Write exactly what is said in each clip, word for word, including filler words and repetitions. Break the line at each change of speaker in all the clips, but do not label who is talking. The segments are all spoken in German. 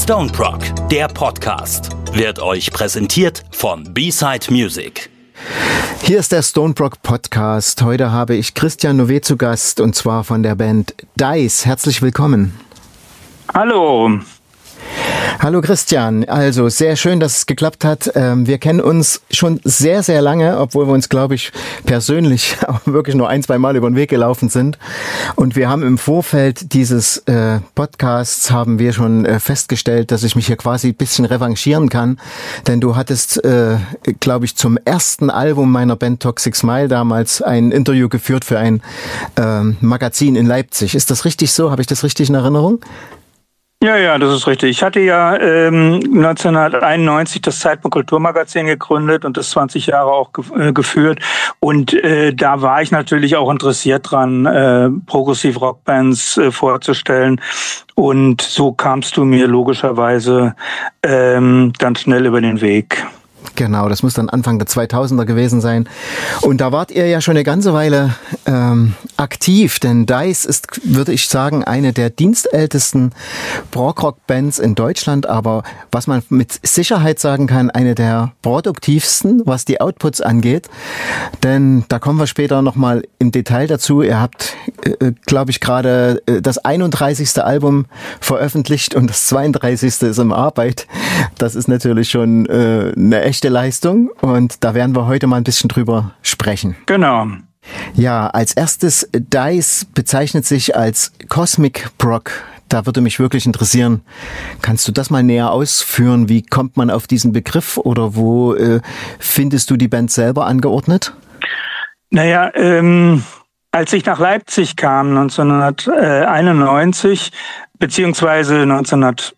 Stone Prog, der Podcast, wird euch präsentiert von B-Side Music.
Hier ist der Stone Prog Podcast. Heute habe ich Christian Nové zu Gast, und zwar von der Band Dice. Herzlich willkommen.
Hallo.
Hallo Christian, also sehr schön, dass es geklappt hat. Wir kennen uns schon sehr, sehr lange, obwohl wir uns, glaube ich, persönlich auch wirklich nur ein, zwei Mal über den Weg gelaufen sind. Und wir haben im Vorfeld dieses äh, Podcasts haben wir schon äh, festgestellt, dass ich mich hier quasi ein bisschen revanchieren kann. Denn du hattest, äh, glaube ich, zum ersten Album meiner Band Toxic Smile damals ein Interview geführt für ein äh, Magazin in Leipzig. Ist das richtig so? Habe ich das richtig in Erinnerung?
Ja, ja, das ist richtig. Ich hatte ja ähm, neunzehnhunderteinundneunzig das Zeitpunkt Kulturmagazin gegründet und das zwanzig Jahre auch ge- äh, geführt. Und äh, da war ich natürlich auch interessiert dran, äh, Progressive-Rockbands äh, vorzustellen. Und so kamst du mir logischerweise ähm, dann schnell über den Weg.
Genau, das muss dann Anfang der zweitausender gewesen sein. Und da wart ihr ja schon eine ganze Weile ähm, aktiv, denn Dice ist, würde ich sagen, eine der dienstältesten Prog-Rock-Bands in Deutschland, aber was man mit Sicherheit sagen kann, eine der produktivsten, was die Outputs angeht. Denn da kommen wir später nochmal im Detail dazu. Ihr habt, äh, glaube ich, gerade äh, das einunddreißigste Album veröffentlicht und das zweiunddreißigste ist in Arbeit. Das ist natürlich schon äh, eine echte Leistung, und da werden wir heute mal ein bisschen drüber sprechen.
Genau.
Ja, als erstes, Dice bezeichnet sich als Cosmic Prog. Da würde mich wirklich interessieren, kannst du das mal näher ausführen? Wie kommt man auf diesen Begriff, oder wo äh, findest du die Band selber angeordnet?
Naja, ähm, als ich nach Leipzig kam, neunzehnhunderteinundneunzig, beziehungsweise neunzehnhundertzweiundneunzig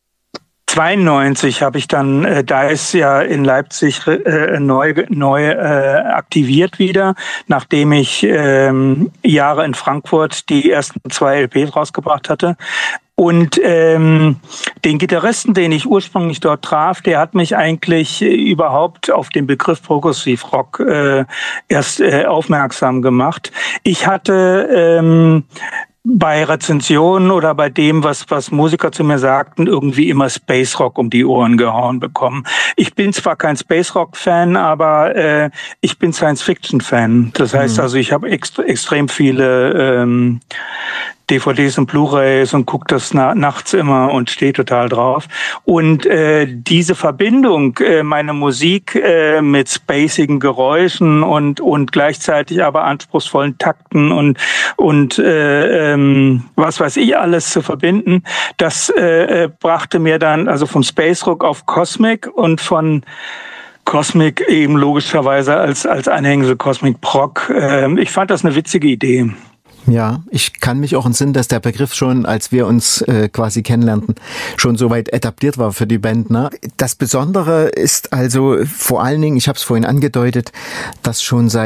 habe ich dann äh, Dice ja in Leipzig äh, neu neu äh, aktiviert wieder, nachdem ich ähm, Jahre in Frankfurt die ersten zwei L Ps rausgebracht hatte. Und ähm, den Gitarristen, den ich ursprünglich dort traf, der hat mich eigentlich äh, überhaupt auf den Begriff Progressive Rock äh, erst äh, aufmerksam gemacht. Ich hatte ähm, bei Rezensionen oder bei dem, was was Musiker zu mir sagten, irgendwie immer Space Rock um die Ohren gehauen bekommen. Ich bin zwar kein Space Rock Fan, aber äh, ich bin Science Fiction Fan. Das heißt also, ich habe ext- extrem viele ähm, D V Ds und Blu-rays und gucke das na- nachts immer und stehe total drauf. Und äh, diese Verbindung, äh, meine Musik äh, mit spacigen Geräuschen und und gleichzeitig aber anspruchsvollen Takten und und äh, ähm, was weiß ich alles zu verbinden, das äh, brachte mir dann also vom Space Rock auf Cosmic und von Cosmic eben logischerweise als als Anhängsel Cosmic Prog. Äh, ich fand das eine witzige Idee.
Ja, ich kann mich auch entsinnen, dass der Begriff schon, als wir uns äh, quasi kennenlernten, schon soweit etabliert war für die Band. Ne? Das Besondere ist also vor allen Dingen, ich habe es vorhin angedeutet, dass schon seit